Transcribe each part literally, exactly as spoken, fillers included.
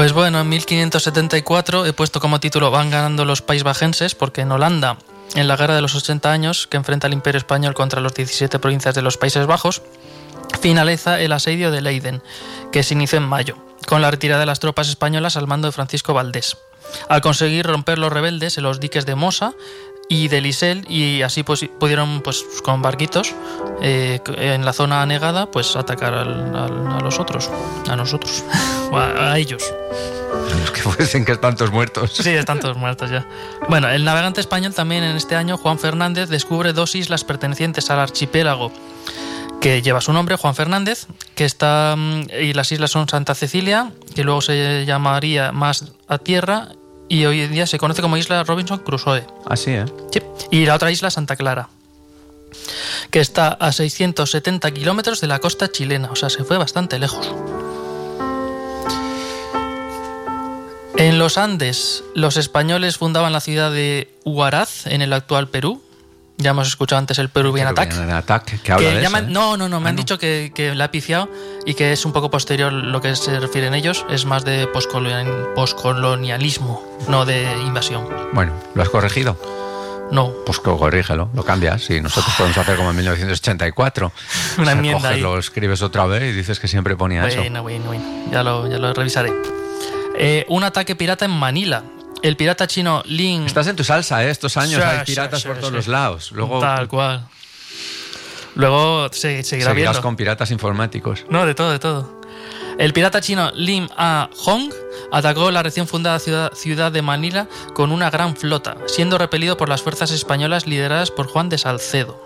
Pues bueno, en mil quinientos setenta y cuatro he puesto como título Van ganando los paisbajenses, porque en Holanda, en la guerra de los ochenta años que enfrenta el Imperio Español contra los diecisiete provincias de los Países Bajos, finaliza el asedio de Leiden, que se inició en mayo, con la retirada de las tropas españolas al mando de Francisco Valdés, al conseguir romper los rebeldes en los diques de Mosa y de Lisel, y así pues, pudieron, pues, con barquitos eh, en la zona anegada, pues atacar al, al, a los otros, a nosotros, o a, a ellos. Los que fuesen, que están todos muertos. Sí, están todos muertos ya. Bueno, el navegante español también en este año, Juan Fernández, descubre dos islas pertenecientes al archipiélago que lleva su nombre, Juan Fernández, que está, y las islas son Santa Cecilia, que luego se llamaría más a tierra, y hoy en día se conoce como Isla Robinson Crusoe. Así, ¿eh? Sí. Y la otra isla, Santa Clara, que está a seiscientos setenta kilómetros de la costa chilena, o sea, se fue bastante lejos. En los Andes, los españoles fundaban la ciudad de Huaraz, en el actual Perú. Ya hemos escuchado antes el Peruvian Attack. Peruvian Attack, que habla que de eso, llaman, ¿eh? No, no, no, me ah, han no. dicho que, que la ha pifiado y que es un poco posterior lo que se refieren ellos. Es más de poscolonial, poscolonialismo, no de invasión. Bueno, ¿lo has corregido? No. Pues corrígelo, lo cambias y nosotros podemos hacer como en mil novecientos ochenta y cuatro. Una o sea, enmienda coges, ahí. lo escribes otra vez y dices que siempre ponía Bueno, eso. bueno, bueno. Ya lo, ya lo revisaré. Eh, un ataque pirata en Manila. El pirata chino Lin... Estás en tu salsa, ¿eh? Estos años Sí, hay piratas sí, por sí, todos sí. los lados. Luego Tal cual. Luego se, seguirá seguirás viendo. con piratas informáticos. No, de todo, de todo. El pirata chino Lim Ah Hong atacó la recién fundada ciudad, ciudad de Manila con una gran flota, siendo repelido por las fuerzas españolas lideradas por Juan de Salcedo.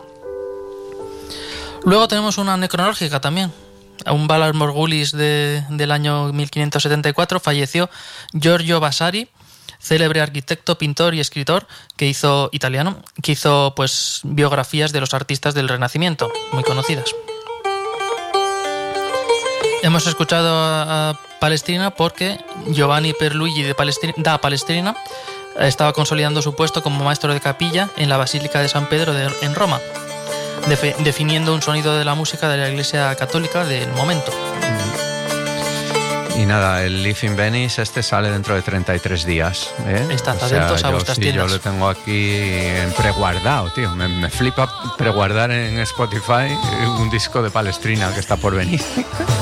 Luego tenemos una necrológica también. A un Valar Morghulis de, del año mil quinientos setenta y cuatro falleció Giorgio Vasari, célebre arquitecto, pintor y escritor que hizo italiano, que hizo pues biografías de los artistas del Renacimiento, muy conocidas. Hemos escuchado a, a Palestrina porque Giovanni Pierluigi de Palestrina, da Palestrina estaba consolidando su puesto como maestro de capilla en la Basílica de San Pedro de, en Roma, defe, definiendo un sonido de la música de la Iglesia Católica del momento. Y nada, el Live in Venice este sale dentro de treinta y tres días. ¿eh? Estad o sea, atentos a yo, vuestras sí, tiendas. yo lo tengo aquí en preguardado, tío. Me, me flipa preguardar en Spotify un disco de Palestrina que está por venir.